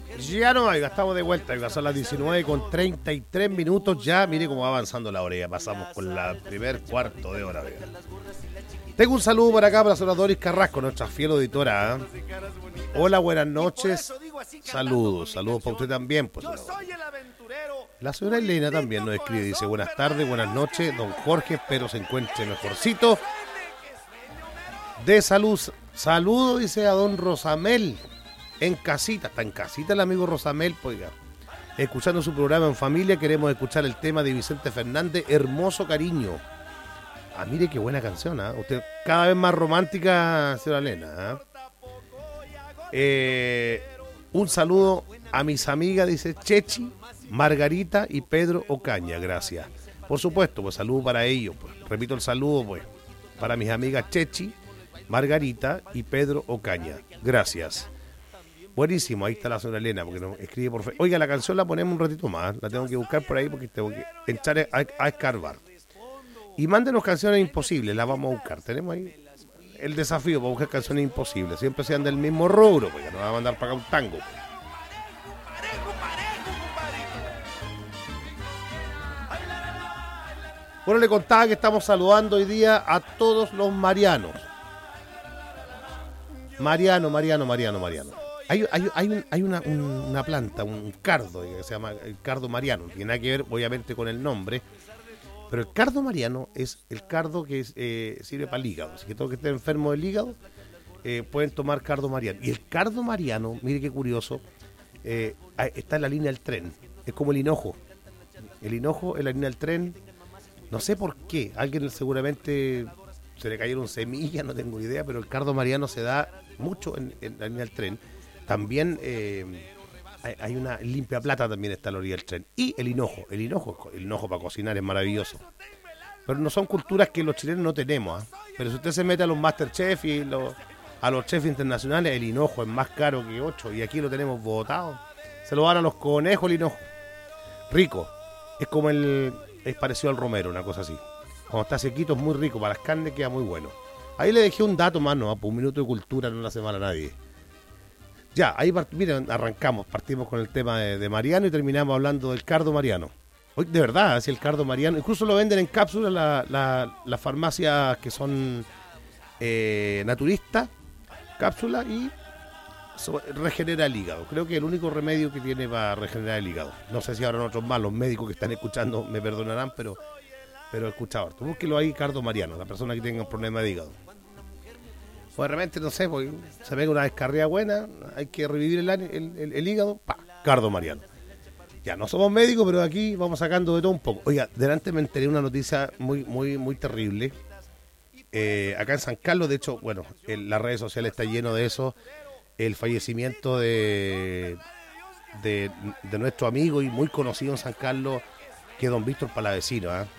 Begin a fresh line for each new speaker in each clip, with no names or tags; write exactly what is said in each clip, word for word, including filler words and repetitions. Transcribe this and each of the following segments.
Ya no, oiga, estamos de vuelta, oiga, son las diecinueve con treinta y tres minutos ya, mire cómo va avanzando la hora, ya pasamos con la primer cuarto de hora, oiga. Tengo un saludo por acá para la señora Doris Carrasco, nuestra fiel auditora. ¿eh? Hola, buenas noches, saludos, saludos para usted también. Pues, no. La señora Elena también nos escribe, dice, buenas tardes, buenas noches, don Jorge, espero se encuentre mejorcito. De salud, saludo, dice a don Rosamel. En casita, está en casita el amigo Rosamel, pues, oiga. Escuchando su programa en familia, queremos escuchar el tema de Vicente Fernández, Hermoso Cariño. Ah, mire qué buena canción, ¿eh? Usted cada vez más romántica, señora Elena. ¿eh? Eh, un saludo a mis amigas, dice Chechi, Margarita y Pedro Ocaña, gracias. Por supuesto, pues saludo para ellos, pues. Repito el saludo, pues, para mis amigas Chechi, Margarita y Pedro Ocaña, gracias. Buenísimo, ahí está la señora Elena, porque nos escribe por fe. Oiga, la canción la ponemos un ratito más, la tengo que buscar por ahí porque tengo que echar a, a escarbar. Y mándenos canciones imposibles, las vamos a buscar. Tenemos ahí el desafío para buscar canciones imposibles, siempre sean del mismo rubro, porque nos va a mandar para acá un tango. Bueno, le contaba que estamos saludando hoy día a todos los marianos. Mariano, Mariano, Mariano, Mariano. Hay, hay, hay, un, hay una, un, una planta, un cardo que se llama el cardo mariano, no tiene nada que ver obviamente con el nombre, pero el cardo mariano es el cardo que es, eh, sirve para el hígado, así que todo que esté enfermo del hígado eh, pueden tomar cardo mariano. Y el cardo mariano, mire qué curioso, eh, está en la línea del tren, es como el hinojo, el hinojo en la línea del tren, no sé por qué, alguien seguramente se le cayeron semillas, no tengo idea, pero el cardo mariano se da mucho en, en la línea del tren. También eh, hay, hay una limpia plata, también está a la orilla del tren. Y el hinojo, el hinojo, el hinojo para cocinar es maravilloso. Pero no son culturas que los chilenos no tenemos. ¿eh? Pero si usted se mete a los Masterchef y los, a los chefs internacionales, el hinojo es más caro que ocho. Y aquí lo tenemos botado. Se lo dan a los conejos el hinojo. Rico. Es como el... es parecido al romero, una cosa así. Cuando está sequito es muy rico. Para las carnes queda muy bueno. Ahí le dejé un dato más, no, por un minuto de cultura no le hace mal a nadie. Ya, ahí part- miren, arrancamos, partimos con el tema de, de Mariano y terminamos hablando del cardo mariano. Hoy, de verdad, así el cardo mariano, incluso lo venden en cápsulas las la, la farmacias que son eh, naturistas, cápsulas, y so, regenera el hígado. Creo que es el único remedio que tiene para regenerar el hígado. No sé si habrán otros más, los médicos que están escuchando me perdonarán, pero, pero he escuchado harto. Búsquelo ahí, cardo mariano, la persona que tenga un problema de hígado. O de repente, no sé, pues, se ve una descarría buena, hay que revivir el, el, el, el hígado, pa, cardo mariano. Ya, no somos médicos, pero aquí vamos sacando de todo un poco. Oiga, delante me enteré una noticia muy, muy, muy terrible. Eh, acá en San Carlos, de hecho, bueno, en las redes sociales está lleno de eso, el fallecimiento de, de, de nuestro amigo y muy conocido en San Carlos, que es don Víctor Palavecino. ¿eh?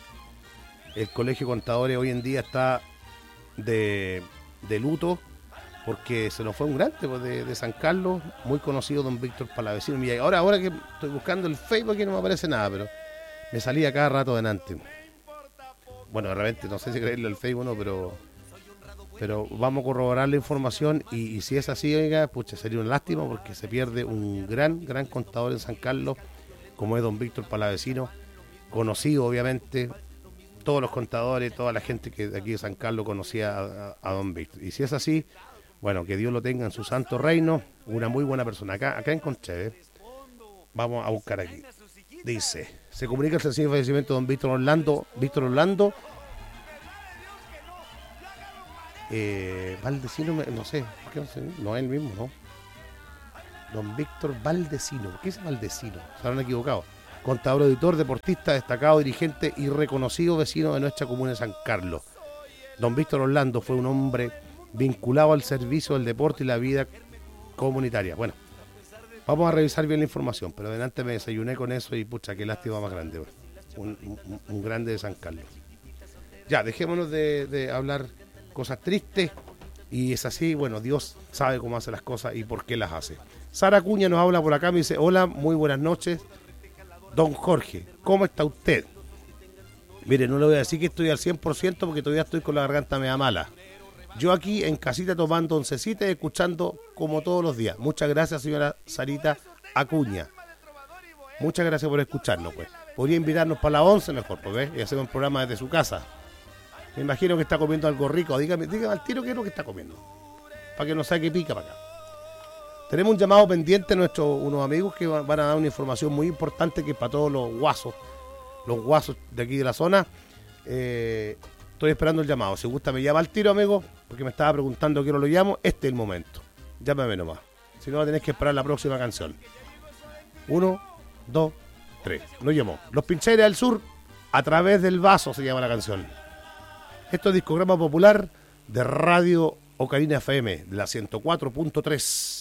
El Colegio de Contadores hoy en día está de... de luto, porque se nos fue un grande pues, de, de San Carlos, muy conocido don Víctor Palavecino. Y ahora, ahora que estoy buscando el Facebook aquí no me aparece nada, pero me salía cada rato delante. Bueno, de repente, no sé si creerle al Facebook o no, pero pero vamos a corroborar la información y, y si es así, oiga, pucha, sería una lástima porque se pierde un gran, gran contador en San Carlos, como es don Víctor Palavecino, conocido obviamente, todos los contadores, toda la gente que de aquí de San Carlos conocía a, a, a don Víctor. Y si es así, bueno, que Dios lo tenga en su santo reino, una muy buena persona. Acá, acá encontré, ¿eh? Vamos a buscar aquí. Dice, se comunica el sencillo fallecimiento de don Víctor Orlando, Víctor Orlando, eh, Valdecino, no sé, ¿qué no sé, no es el mismo, ¿no? Don Víctor Valdecino, ¿qué es Valdecino? Se habrán equivocado. Contador, auditor, deportista, destacado, dirigente y reconocido vecino de nuestra comuna de San Carlos. Don Víctor Orlando fue un hombre vinculado al servicio del deporte y la vida comunitaria. Bueno, vamos a revisar bien la información, pero adelante me desayuné con eso y pucha, qué lástima más grande. Un, un, un grande de San Carlos. Ya, dejémonos de, de hablar cosas tristes y es así, bueno, Dios sabe cómo hace las cosas y por qué las hace. Sara Acuña nos habla por acá, me dice, hola, muy buenas noches. Don Jorge, ¿cómo está usted? Mire, no le voy a decir que estoy al cien por ciento porque todavía estoy con la garganta media mala. Yo aquí en casita tomando oncecita y escuchando como todos los días. Muchas gracias, señora Sarita Acuña. Muchas gracias por escucharnos, pues. Podría invitarnos para la once mejor, pues, ¿ves? Y hacemos un programa desde su casa. Me imagino que está comiendo algo rico. Dígame, dígame al tiro qué es lo que está comiendo. Para que no saque pica para acá. Tenemos un llamado pendiente a nuestros unos amigos que van a dar una información muy importante que es para todos los guasos, los guasos de aquí de la zona. Eh, estoy esperando el llamado. Si gusta me llama al tiro, amigo, porque me estaba preguntando quién lo llamo. Este es el momento. Llámame nomás. Si no, tenés que esperar la próxima canción. Uno, dos, tres. Nos llamó. Los Pincheiras del Sur, a través del vaso se llama la canción. Esto es Discograma Popular de Radio Ocarina F M, de la ciento cuatro punto tres.